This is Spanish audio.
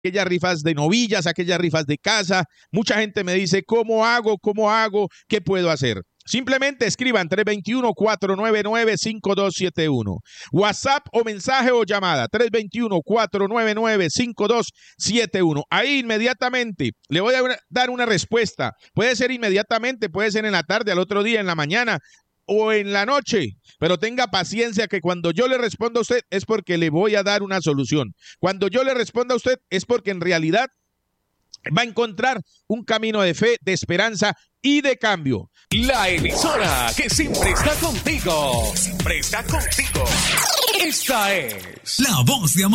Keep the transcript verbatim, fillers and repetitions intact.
aquellas rifas de novillas, aquellas rifas de casa. Mucha gente me dice, ¿cómo hago? ¿Cómo hago? ¿Qué puedo hacer? Simplemente escriban tres dos uno, cuatro nueve nueve, cinco dos siete uno. WhatsApp o mensaje o llamada tres dos uno, cuatro nueve nueve, cinco dos siete uno. Ahí inmediatamente le voy a dar una respuesta. Puede ser inmediatamente, puede ser en la tarde, al otro día, en la mañana o en la noche, pero tenga paciencia que cuando yo le responda a usted es porque le voy a dar una solución. Cuando yo le responda a usted es porque en realidad va a encontrar un camino de fe, de esperanza y de cambio. La emisora que siempre está contigo, siempre está contigo. Esta es La Voz de Amor.